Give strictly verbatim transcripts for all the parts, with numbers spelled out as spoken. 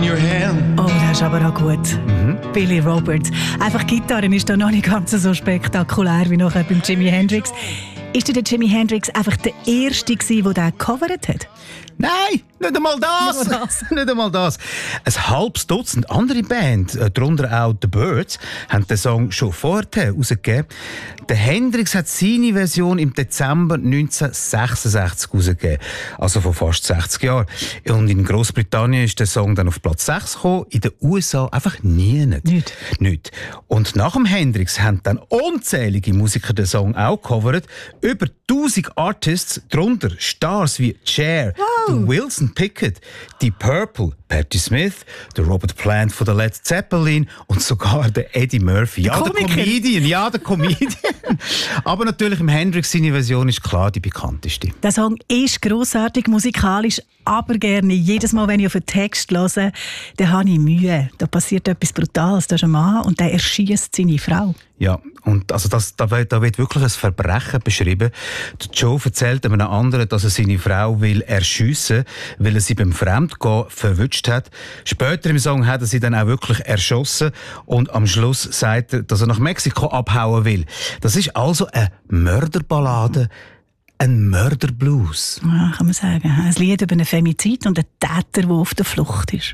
in your hand. Oh, das ist aber auch gut. Mhm. Billy Roberts. Einfach Gitarre ist da noch nicht ganz so spektakulär wie nachher beim Jimi Hendrix. Ist der Jimi Hendrix einfach der Erste gewesen, der den gecovert hat? Nein, nicht einmal das. Nur das. nicht einmal das. Ein halbes Dutzend andere Bands, äh, darunter auch The Byrds, haben den Song schon vorher herausgegeben. Der Hendrix hat seine Version im Dezember neunzehnhundertsechsundsechzig herausgegeben, also vor fast sechzig Jahren. Und in Großbritannien ist der Song dann auf Platz sechs gekommen, in den U S A einfach nie. Nicht. Nicht. nicht. Und nach dem Hendrix haben dann unzählige Musiker den Song auch gecovert. Über tausend Artists, darunter Stars wie Cher, Wow. Wilson Pickett, Deep Purple, Patti Smith, der Robert Plant von der Led Zeppelin und sogar der Eddie Murphy. Der ja, der Komiker. Comedian. Ja, der Comedian. Aber natürlich im Hendrix seine Version ist klar die bekannteste. Der Song ist grossartig musikalisch, aber gerne. Jedes Mal, wenn ich auf den Text höre, dann habe ich Mühe. Da passiert etwas Brutales. Da ist ein Mann und der erschießt seine Frau. Ja, und also das, da, wird, da wird wirklich ein Verbrechen beschrieben. Der Joe erzählt einem anderen, dass er seine Frau will erschiessen, weil er sie beim Fremdgehen verwünscht hat. Später im Song hat er sie dann auch wirklich erschossen und am Schluss sagt er, dass er nach Mexiko abhauen will. Das ist also eine Mörderballade, ein Mörderblues. Ja, kann man sagen. Ein Lied über einen Femizid und einen Täter, der auf der Flucht ist.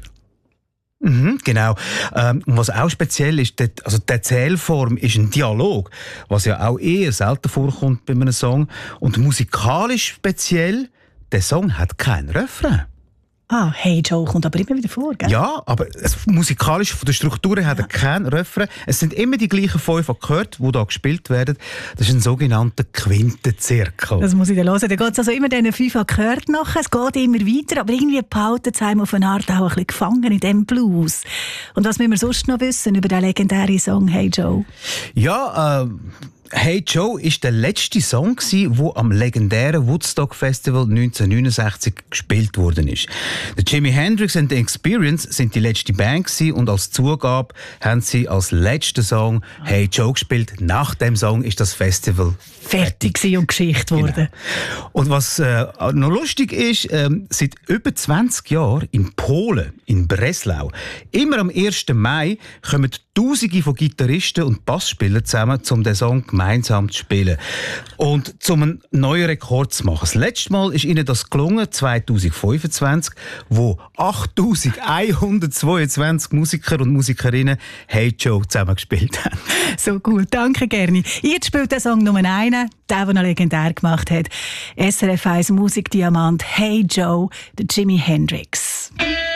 Mhm, genau. Ähm, und was auch speziell ist, die, also die Erzählform ist ein Dialog, was ja auch eher selten vorkommt bei einem Song. Und musikalisch speziell, der Song hat keinen Refrain. Ah, Hey Joe kommt aber immer wieder vor, gell? Ja, aber es, musikalisch von der Struktur her hat er keinen Refrain. Es sind immer die gleichen fünf Akkorde, die da gespielt werden. Das ist ein sogenannter Quintenzirkel. Das muss ich dann hören. Da geht es also immer diesen fünf Akkorden nach. Es geht immer weiter, aber irgendwie behalten es einem auf eine Art auch ein bisschen gefangen in diesem Blues. Und was müssen wir sonst noch wissen über den legendären Song Hey Joe? Ja, äh, Hey Joe war der letzte Song, der am legendären Woodstock Festival neunzehnhundertneunundsechzig gespielt worden ist. Der Jimi Hendrix and the Experience sind die letzte Band gewesen, und als Zugabe haben sie als letzten Song Hey Joe gespielt. Nach dem Song ist das Festival Fertig war und Geschichte wurde. Genau. Und was äh, noch lustig ist, ähm, seit über zwanzig Jahren in Polen, in Breslau, immer am ersten Mai kommen Tausende von Gitarristen und Bassspielern zusammen, um den Song gemeinsam zu spielen. Und um einen neuen Rekord zu machen. Das letzte Mal ist ihnen das gelungen, zweitausendfünfundzwanzig, wo achttausendeinhundertzweiundzwanzig Musiker und Musikerinnen Hey Joe zusammen gespielt haben. So gut, danke gerne. Jetzt spielt der Song Nummer einen, der, den er legendär gemacht hat. S R F eins Musikdiamant Hey Joe, der Jimi Hendrix.